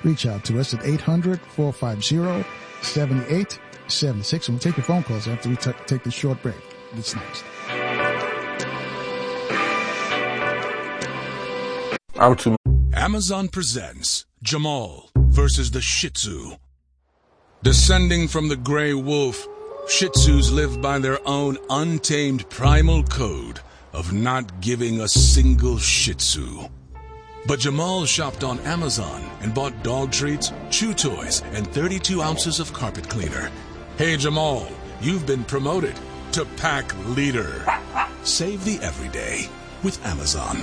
reach out to us at 800-450-7876. And we'll take your phone calls after we take this short break. That's next. Amazon presents Jamal versus the Shih Tzu. Descending from the gray wolf, Shih Tzus live by their own untamed primal code of not giving a single Shih Tzu. But Jamal shopped on Amazon and bought dog treats, chew toys, and 32 ounces of carpet cleaner. Hey Jamal, you've been promoted to pack leader. Save the everyday with Amazon.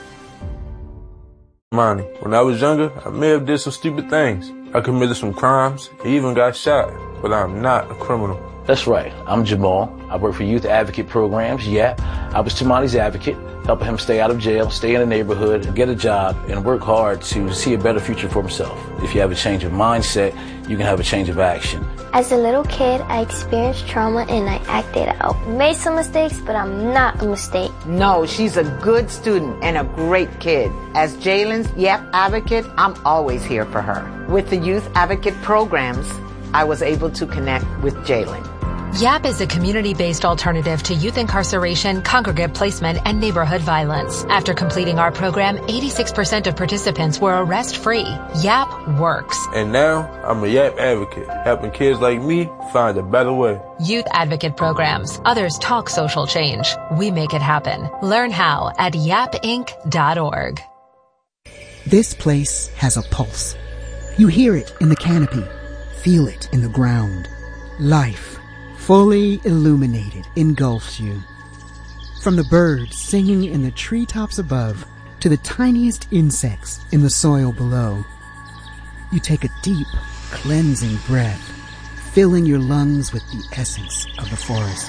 Money. When I was younger, I may have did some stupid things. I committed some crimes, even got shot, but I'm not a criminal. That's right. I'm Jamal. I work for Youth Advocate Programs, YAP. I was Tamani's advocate, helping him stay out of jail, stay in the neighborhood, get a job, and work hard to see a better future for himself. If you have a change of mindset, you can have a change of action. As a little kid, I experienced trauma and I acted out. Made some mistakes, but I'm not a mistake. No, she's a good student and a great kid. As Jalen's YAP advocate, I'm always here for her. With the Youth Advocate Programs, I was able to connect with Jalen. YAP is a community-based alternative to youth incarceration, congregate placement, and neighborhood violence. After completing our program, 86% of participants were arrest-free. YAP works. And now, I'm a YAP advocate, helping kids like me find a better way. Youth Advocate Programs. Others talk social change. We make it happen. Learn how at yapinc.org. This place has a pulse. You hear it in the canopy, feel it in the ground. Life, fully illuminated, engulfs you. From the birds singing in the treetops above to the tiniest insects in the soil below, you take a deep, cleansing breath, filling your lungs with the essence of the forest.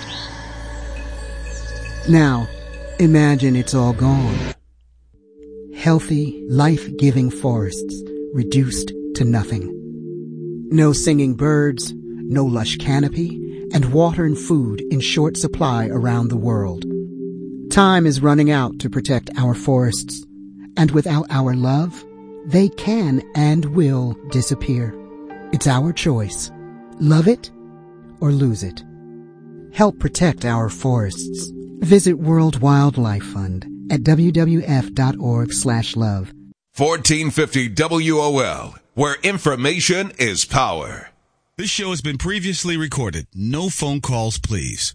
Now, imagine it's all gone. Healthy, life-giving forests reduced to nothing. No singing birds, no lush canopy, and water and food in short supply around the world. Time is running out to protect our forests, and without our love, they can and will disappear. It's our choice. Love it or lose it. Help protect our forests. Visit World Wildlife Fund at wwf.org/love. 1450 WOL, where information is power. This show has been previously recorded. No phone calls, please.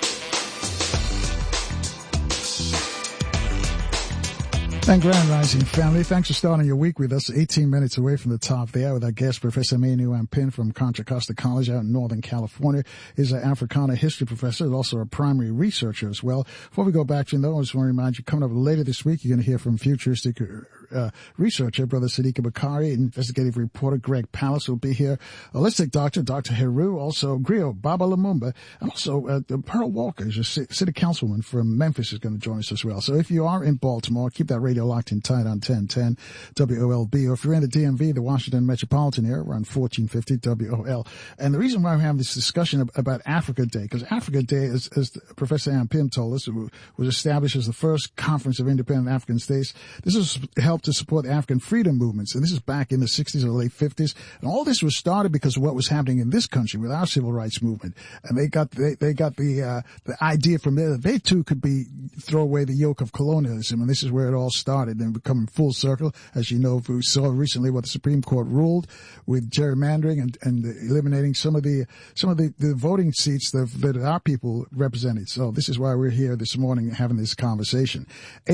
And Grand Rising family, thanks for starting your week with us. 18 minutes away from the top of the hour with our guest, Professor Manu Ampin from Contra Costa College out in Northern California. He's an Africana history professor and also a primary researcher as well. Before we go back to though, I just want to remind you, coming up later this week, you're going to hear from futuristic researcher, Brother Sadiqa Bakari, investigative reporter Greg Pallas will be here, holistic doctor, Dr. Heru, also Griot Baba Lumumba, and also Pearl Walker, who's a city councilwoman from Memphis, is going to join us as well. So if you are in Baltimore, keep that radio locked in tight on 1010 WOLB, or if you're in the DMV, the Washington metropolitan area, we're on 1450 WOL. And the reason why we're having this discussion about Africa Day, because Africa Day, as Professor Ampim told us, was established as the first conference of independent African states. This is helped to support the African freedom movements, and this is back in the 60s or late 50s. And all this was started because of what was happening in this country with our civil rights movement. And they got the idea from there that they too could throw away the yoke of colonialism, and this is where it all started and becoming full circle. As you know, we saw recently what the Supreme Court ruled with gerrymandering and eliminating some of the voting seats that our people represented. So this is why we're here this morning having this conversation.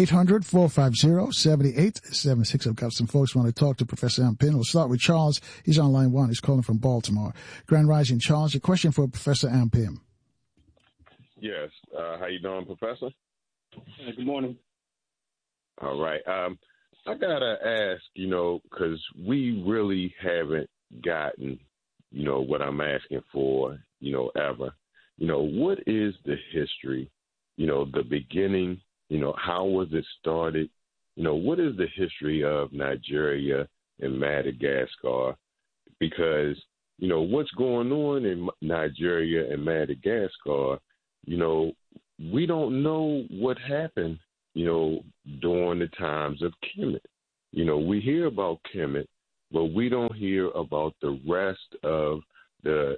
800-450-7876. I've got some folks who want to talk to Professor Ampin. We'll start with Charles. He's on line one. He's calling from Baltimore. Grand Rising, Charles. A question for Professor Ampin. Yes. How you doing, Professor? Good morning. All right. I gotta ask, because we really haven't gotten, what I'm asking for, ever. What is the history? The beginning. How was it started? What is the history of Nigeria and Madagascar? Because what's going on in Nigeria and Madagascar, we don't know what happened, during the times of Kemet. We hear about Kemet, but we don't hear about the rest of the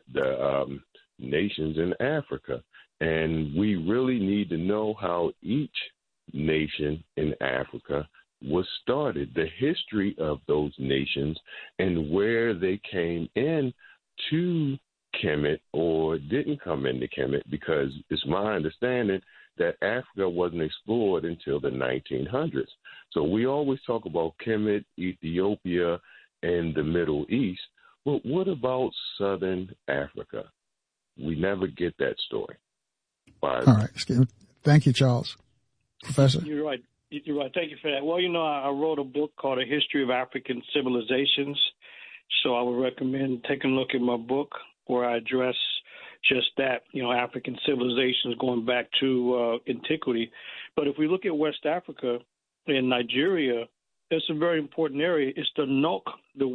nations in Africa. And we really need to know how each nation in Africa was started, the history of those nations, and where they came in to Kemet or didn't come into Kemet, because it's my understanding that Africa wasn't explored until the 1900s. So we always talk about Kemet, Ethiopia, and the Middle East, but what about Southern Africa? We never get that story. All right. Thank you, Charles. Professor? You're right. You're right. Thank you for that. Well, I wrote a book called A History of African Civilizations, so I would recommend taking a look at my book where I address just that, African civilizations going back to antiquity. But if we look at West Africa and Nigeria, it's a very important area. It's the Nok.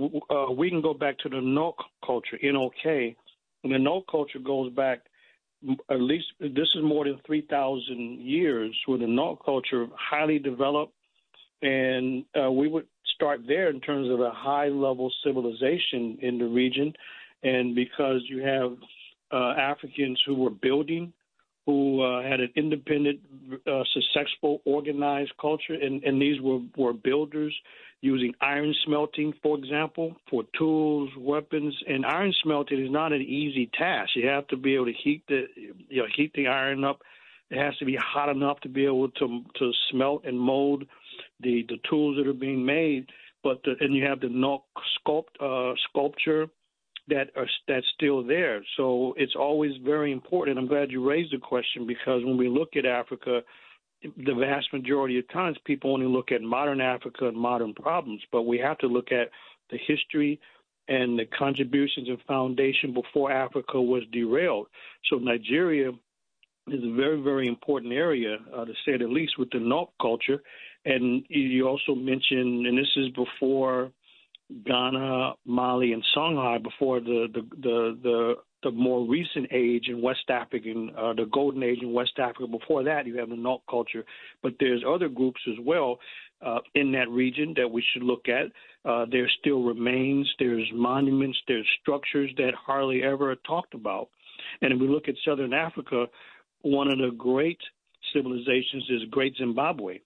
We can go back to the Nok culture, N-O-K. And the Nok culture goes back at least, this is more than 3,000 years, with the Nok culture highly developed. And we would start there in terms of a high-level civilization in the region. And because you have Africans who were building, who had an independent, successful, organized culture, and these were builders using iron smelting, for example, for tools, weapons. And iron smelting is not an easy task. You have to be able to heat the iron up. It has to be hot enough to be able to smelt and mold the tools that are being made. And you have the Nok sculpture that's still there. So it's always very important. I'm glad you raised the question, because when we look at Africa, the vast majority of times people only look at modern Africa and modern problems, but we have to look at the history and the contributions and foundation before Africa was derailed. So Nigeria is a very, very important area, to say the least, with the Nok culture. And you also mentioned, and this is before Ghana, Mali, and Songhai, before the more recent age in West Africa, the golden age in West Africa. Before that, you have the Nok culture. But there's other groups as well in that region that we should look at. There still remains, there's monuments, there's structures that hardly ever are talked about. And if we look at Southern Africa, one of the great civilizations is Great Zimbabwe.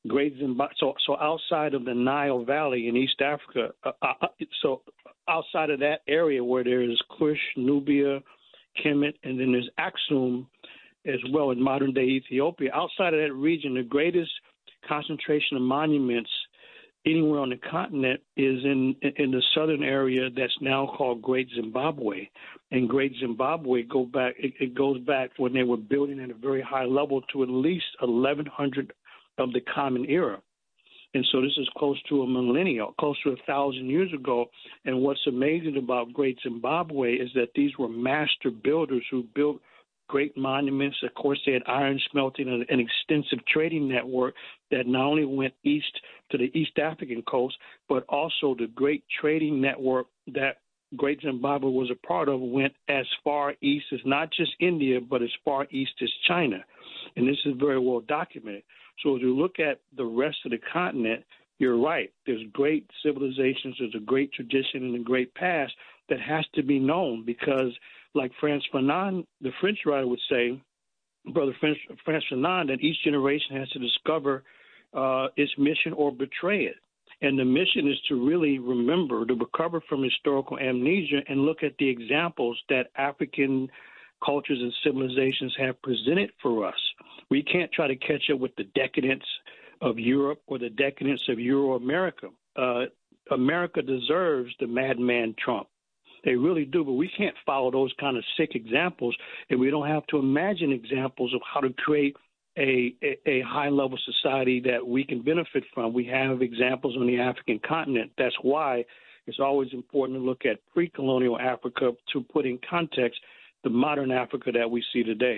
So outside of the Nile Valley in East Africa, so outside of that area where there is Kush, Nubia, Kemet, and then there's Aksum as well in modern-day Ethiopia, outside of that region, the greatest concentration of monuments anywhere on the continent is in the southern area that's now called Great Zimbabwe. And Great Zimbabwe goes back when they were building at a very high level to at least 1100 of the Common Era. And so this is close to a millennium, close to 1,000 years ago. And what's amazing about Great Zimbabwe is that these were master builders who built great monuments. Of course, they had iron smelting and an extensive trading network that not only went east to the East African coast, but also the great trading network that Great Zimbabwe was a part of went as far east as not just India, but as far east as China. And this is very well documented. So as you look at the rest of the continent, you're right. There's great civilizations, there's a great tradition and a great past that has to be known, because like Frantz Fanon, the French writer, would say, Brother Frantz Fanon, that each generation has to discover its mission or betray it. And the mission is to really remember, to recover from historical amnesia and look at the examples that African cultures and civilizations have presented for us. We can't try to catch up with the decadence of Europe or the decadence of Euro-America. America deserves the madman Trump. They really do, but we can't follow those kind of sick examples, and we don't have to imagine examples of how to create a high-level society that we can benefit from. We have examples on the African continent. That's why it's always important to look at pre-colonial Africa to put in context the modern Africa that we see today.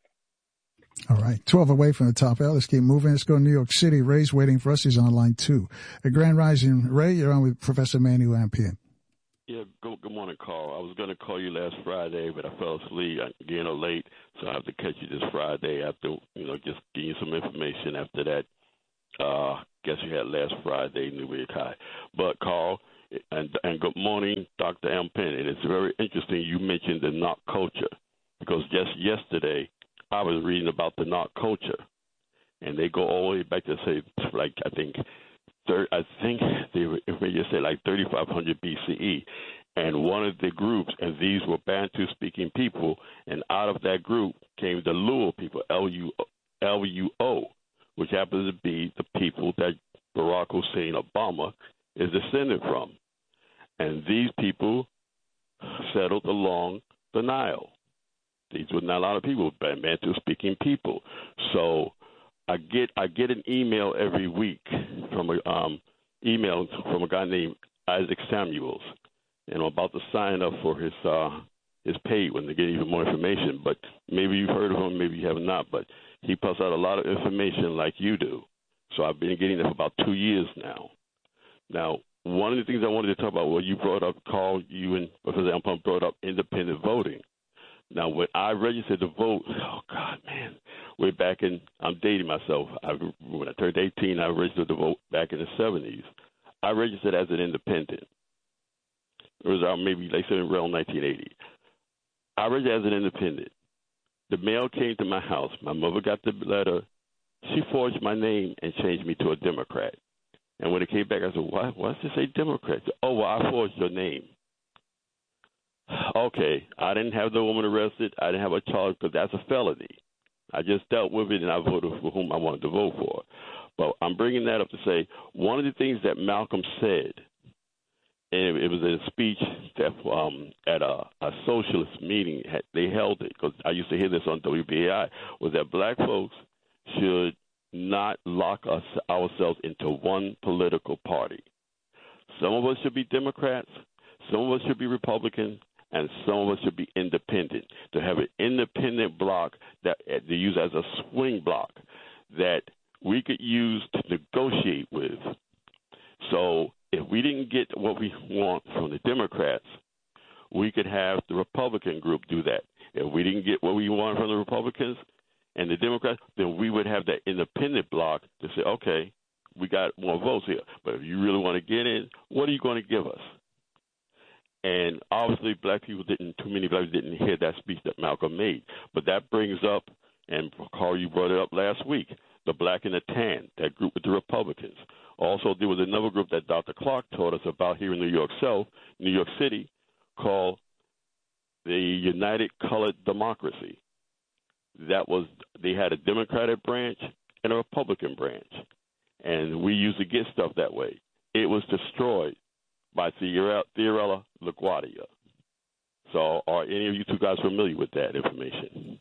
All right, 12 away from the top. Let's keep moving. Let's go to New York City. Ray's waiting for us. He's on line 2. A Grand Rising. Ray, you're on with Professor Manuel Ampien. Yeah, good morning, Carl. I was going to call you last Friday, but I fell asleep. I'm getting late, so I have to catch you this Friday after, just give you some information after that. Guess you had last Friday, New Year's High. But, Carl, And good morning, Dr. M. Penn. And it's very interesting you mentioned the knock culture, because just yesterday I was reading about the knock culture, and they go all the way back to say, like, I think they were, if they just say like 3,500 BCE. And one of the groups, and these were Bantu-speaking people, and out of that group came the Luo people, Luo, which happens to be the people that Barack Hussein Obama is descended from. And these people settled along the Nile. These were not a lot of people, but Bantu-speaking people. So I get an email every week from a guy named Isaac Samuels, and I'm about to sign up for his page when they get even more information. But maybe you've heard of him, maybe you have not. But he puts out a lot of information like you do. So I've been getting it for about 2 years now. Now, one of the things I wanted to talk about, well, you brought up, Carl, you and Professor Ampum brought up independent voting. Now, when I registered to vote, oh, God, man, way back in, I'm dating myself. When I turned 18, I registered to vote back in the 70s. I registered as an independent. It was maybe, like, around 1980. I registered as an independent. The mail came to my house. My mother got the letter. She forged my name and changed me to a Democrat. And when it came back, I said, why does it say Democrat? Said, oh, well, I forged your name. Okay, I didn't have the woman arrested. I didn't have a charge because that's a felony. I just dealt with it, and I voted for whom I wanted to vote for. But I'm bringing that up to say one of the things that Malcolm said, and it was a speech that at a socialist meeting, they held it, because I used to hear this on WBAI, was that black folks should not lock ourselves into one political party. Some of us should be Democrats, some of us should be Republicans, and some of us should be independent. To have an independent bloc that to use as a swing bloc that we could use to negotiate with. So if we didn't get what we want from the Democrats, we could have the Republican group do that. If we didn't get what we want from the Republicans and the Democrats, then we would have that independent bloc to say, okay, we got more votes here. But if you really want to get in, what are you going to give us? And obviously too many black people didn't hear that speech that Malcolm made. But that brings up, and Carl, you brought it up last week, the Black and the Tan, that group with the Republicans. Also, there was another group that Dr. Clark taught us about here in New York City, called the United Colored Democracy. They had a Democratic branch and a Republican branch, and we used to get stuff that way. It was destroyed by Theorella LaGuardia. So are any of you two guys familiar with that information?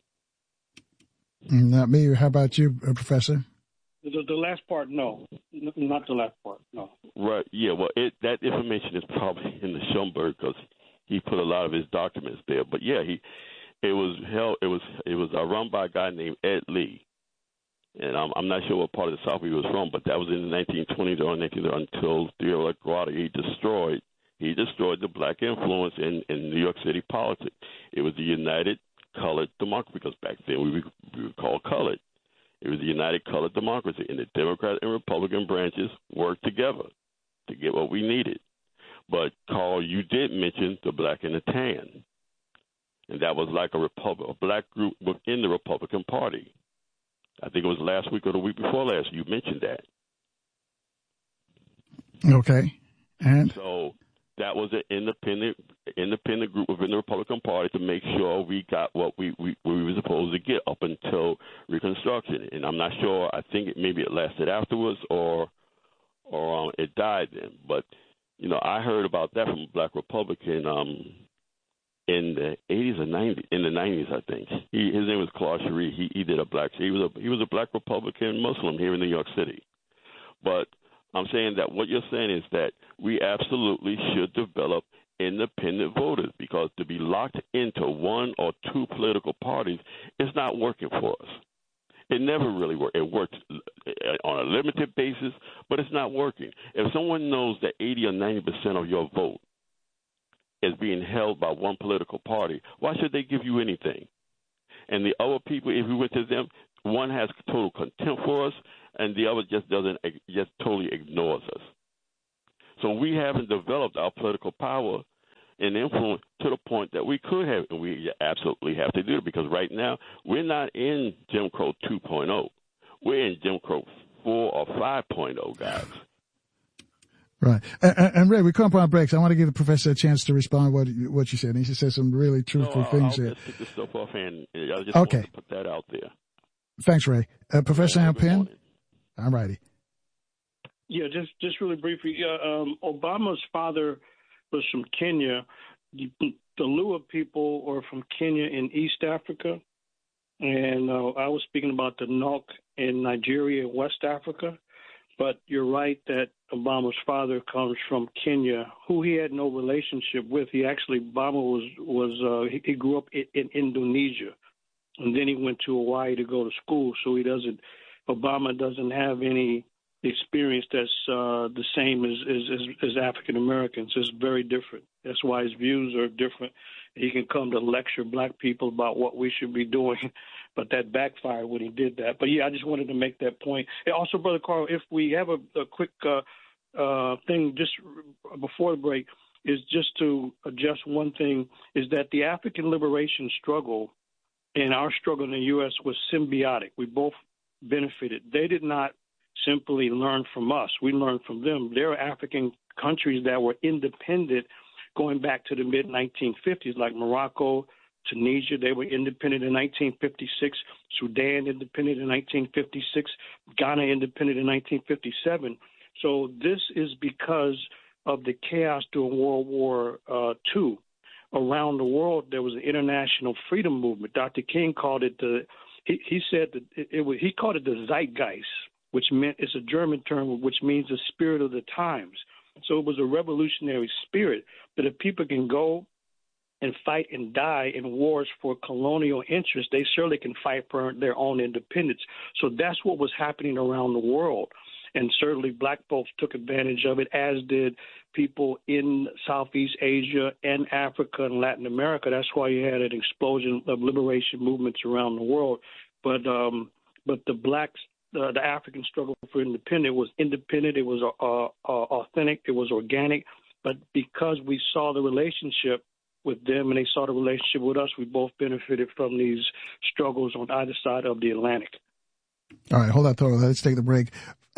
Not me. How about you, Professor? The last part, no. Not the last part, no. Right, yeah, well, that information is probably in the Schomburg because he put a lot of his documents there. But, yeah, it was run by a guy named Ed Lee. And I'm not sure what part of the South he was from, but that was in the 1920s or 1930s until Theodore LaGuardia he destroyed the black influence in New York City politics. It was the United Colored Democracy, because back then we were called colored. It was the United Colored Democracy, and the Democrat and Republican branches worked together to get what we needed. But, Carl, you did mention the Black and the Tan, and that was like a black group within the Republican Party. I think it was last week or the week before last. You mentioned that. Okay. And so that was an independent group within the Republican Party to make sure we got what we were supposed to get up until Reconstruction. And I'm not sure. I think maybe it lasted afterwards or it died then. But, you know, I heard about that from a black Republican in the 80s or 90s, in the 90s, I think. His name was Claude Cherie. He did a black. He was a black Republican Muslim here in New York City. But I'm saying that what you're saying is that we absolutely should develop independent voters, because to be locked into one or two political parties is not working for us. It never really worked. It worked on a limited basis, but it's not working. If someone knows that 80 or 90% of your vote is being held by one political party, why should they give you anything? And the other people, if we went to them, one has total contempt for us, and the other just totally ignores us. So we haven't developed our political power and influence to the point that we could have, and we absolutely have to do it, because right now we're not in Jim Crow 2.0. We're in Jim Crow 4 or 5.0, guys. Right. And Ray, we come up on breaks. I want to give the professor a chance to respond to what you said. And he said some really truthful things here. I'll just pick this stuff offhand. I just okay. want to put that out there. Thanks, Ray. Professor Al Penn? All righty. Yeah, just really briefly. Obama's father was from Kenya. The Luo people are from Kenya in East Africa. And I was speaking about the Nok in Nigeria, West Africa. But you're right that Obama's father comes from Kenya, who he had no relationship with. Obama he grew up in Indonesia, and then he went to Hawaii to go to school. So Obama doesn't have any experience that's the same as African Americans. It's very different. That's why his views are different. He can come to lecture black people about what we should be doing, but that backfired when he did that. But, yeah, I just wanted to make that point. And also, Brother Carl, if we have a quick thing just before the break, is just to adjust one thing, is that the African liberation struggle and our struggle in the U.S. was symbiotic. We both benefited. They did not simply learn from us. We learned from them. There are African countries that were independent going back to the mid-1950s, like Morocco, Tunisia. They were independent in 1956. Sudan independent in 1956. Ghana independent in 1957. So this is because of the chaos during World War II. Around the world, there was an international freedom movement. Dr. King called it he said that he called it the Zeitgeist, which meant, it's a German term, which means the spirit of the times. So it was a revolutionary spirit that if people can go and fight and die in wars for colonial interests, they surely can fight for their own independence. So that's what was happening around the world. And certainly black folks took advantage of it, as did people in Southeast Asia and Africa and Latin America. That's why you had an explosion of liberation movements around the world. But the blacks, the African struggle for independence was independent. It was authentic. It was organic. But because we saw the relationship with them and they saw the relationship with us, we both benefited from these struggles on either side of the Atlantic. All right, hold that thought. Let's take the break.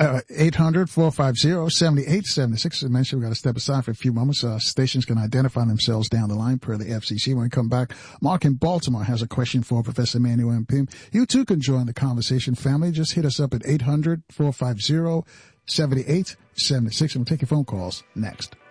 800-450-7876. As I mentioned, we've got to step aside for a few moments. Stations can identify themselves down the line per the FCC. When we come back, Mark in Baltimore has a question for Professor Emmanuel M. Pim. You too can join the conversation, family. Just hit us up at 800-450-7876, and we'll take your phone calls next.